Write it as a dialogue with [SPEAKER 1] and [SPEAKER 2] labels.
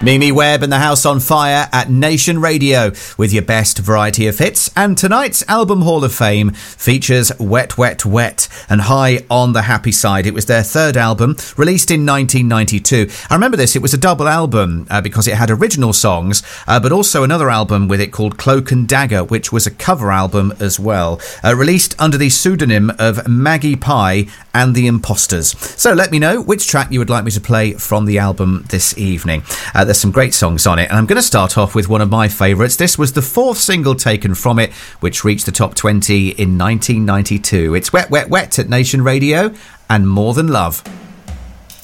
[SPEAKER 1] Mimi Webb and the House on Fire at Nation Radio with your best variety of hits. And tonight's Album Hall of Fame features Wet, Wet, Wet and High on the Happy Side. It was their third album, released in 1992. I remember this, it was a double album because it had original songs, but also another album with it called Cloak and Dagger, which was a cover album as well, released under the pseudonym of Maggie Pye and the Imposters. So let me know which track you would like me to play from the album this evening. There's some great songs on it, and I'm going to start off with one of my favourites. This was the fourth single taken from it, which reached the top 20 in 1992. It's Wet, Wet, Wet at Nation Radio and More Than Love.